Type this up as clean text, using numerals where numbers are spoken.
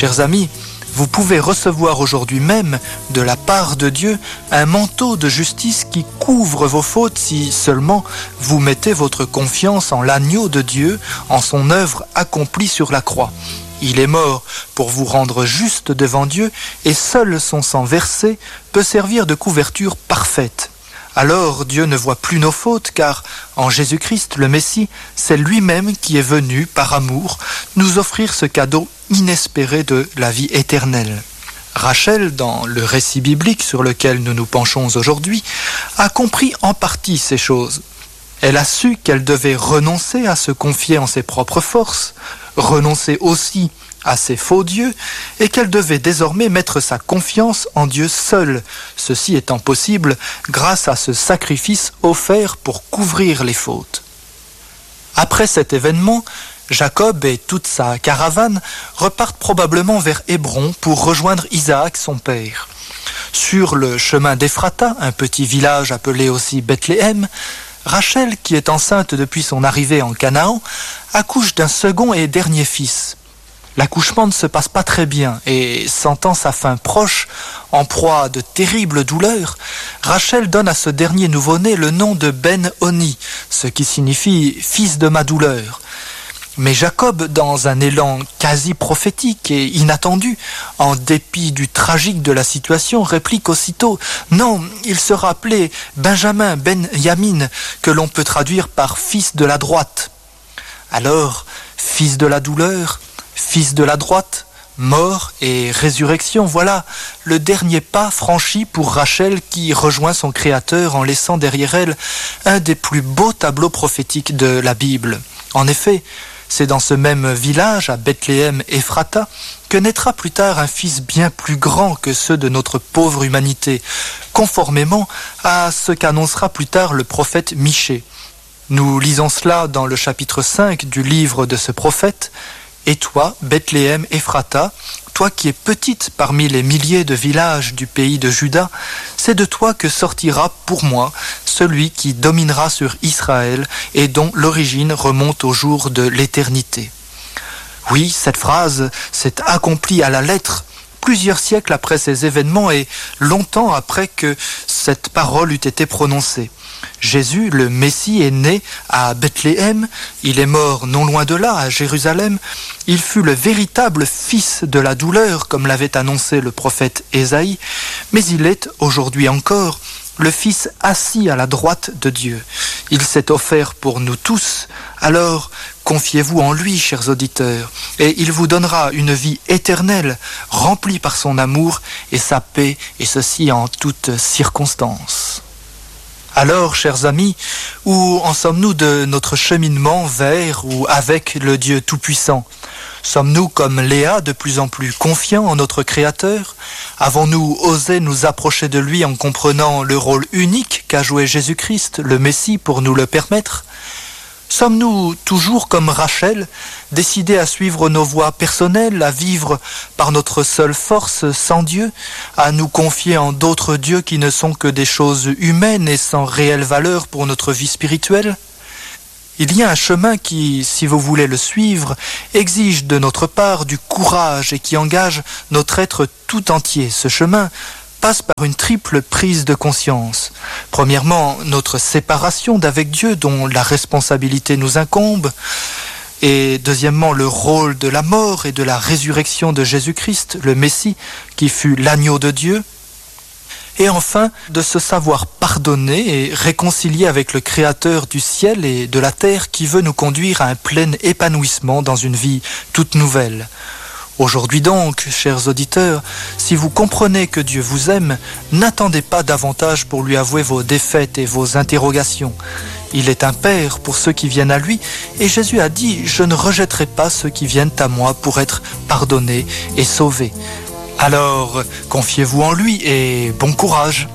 Chers amis, vous pouvez recevoir aujourd'hui même, de la part de Dieu, un manteau de justice qui couvre vos fautes si seulement vous mettez votre confiance en l'agneau de Dieu, en son œuvre accomplie sur la croix. Il est mort pour vous rendre juste devant Dieu et seul son sang versé peut servir de couverture parfaite. Alors Dieu ne voit plus nos fautes car en Jésus-Christ, le Messie, c'est lui-même qui est venu par amour nous offrir ce cadeau inespéré de la vie éternelle. Rachel, dans le récit biblique sur lequel nous nous penchons aujourd'hui, a compris en partie ces choses. Elle a su qu'elle devait renoncer à se confier en ses propres forces, renoncer aussi à ses faux dieux, et qu'elle devait désormais mettre sa confiance en Dieu seul, ceci étant possible grâce à ce sacrifice offert pour couvrir les fautes. Après cet événement, Jacob et toute sa caravane repartent probablement vers Hébron pour rejoindre Isaac, son père. Sur le chemin d'Ephrata, un petit village appelé aussi Bethléem, Rachel, qui est enceinte depuis son arrivée en Canaan, accouche d'un second et dernier fils. L'accouchement ne se passe pas très bien et, sentant sa fin proche, en proie à de terribles douleurs, Rachel donne à ce dernier nouveau-né le nom de Ben-Oni, ce qui signifie « fils de ma douleur ». Mais Jacob, dans un élan quasi prophétique et inattendu, en dépit du tragique de la situation, réplique aussitôt « Non, il sera appelé Benjamin Ben-Yamin, que l'on peut traduire par « fils de la droite ». Alors, fils de la douleur, fils de la droite, mort et résurrection, voilà le dernier pas franchi pour Rachel qui rejoint son Créateur en laissant derrière elle un des plus beaux tableaux prophétiques de la Bible. En effet, c'est dans ce même village, à Bethléem-Ephrata, que naîtra plus tard un fils bien plus grand que ceux de notre pauvre humanité, conformément à ce qu'annoncera plus tard le prophète Michée. Nous lisons cela dans le chapitre 5 du livre de ce prophète. « Et toi, Bethléem-Ephrata, toi qui es petite parmi les milliers de villages du pays de Juda, c'est de toi que sortira pour moi celui qui dominera sur Israël et dont l'origine remonte au jour de l'éternité. » Oui, cette phrase s'est accomplie à la lettre plusieurs siècles après ces événements et longtemps après que cette parole eût été prononcée. Jésus, le Messie, est né à Bethléem, il est mort non loin de là, à Jérusalem. Il fut le véritable fils de la douleur, comme l'avait annoncé le prophète Ésaïe, mais il est, aujourd'hui encore, le Fils assis à la droite de Dieu. Il s'est offert pour nous tous, alors confiez-vous en lui, chers auditeurs, et il vous donnera une vie éternelle, remplie par son amour et sa paix, et ceci en toutes circonstances. Alors, chers amis, où en sommes-nous de notre cheminement vers ou avec le Dieu Tout-Puissant ? Sommes-nous comme Léa de plus en plus confiants en notre Créateur ? Avons-nous osé nous approcher de lui en comprenant le rôle unique qu'a joué Jésus-Christ, le Messie, pour nous le permettre ? Sommes-nous toujours comme Rachel, décidés à suivre nos voies personnelles, à vivre par notre seule force sans Dieu, à nous confier en d'autres dieux qui ne sont que des choses humaines et sans réelle valeur pour notre vie spirituelle ? Il y a un chemin qui, si vous voulez le suivre, exige de notre part du courage et qui engage notre être tout entier. Ce chemin passe par une triple prise de conscience. Premièrement, notre séparation d'avec Dieu dont la responsabilité nous incombe. Et deuxièmement, le rôle de la mort et de la résurrection de Jésus-Christ, le Messie, qui fut l'agneau de Dieu. Et enfin, de se savoir pardonner et réconcilier avec le Créateur du ciel et de la terre qui veut nous conduire à un plein épanouissement dans une vie toute nouvelle. Aujourd'hui donc, chers auditeurs, si vous comprenez que Dieu vous aime, n'attendez pas davantage pour lui avouer vos défaites et vos interrogations. Il est un Père pour ceux qui viennent à lui, et Jésus a dit « Je ne rejetterai pas ceux qui viennent à moi pour être pardonnés et sauvés ». Alors, confiez-vous en lui et bon courage.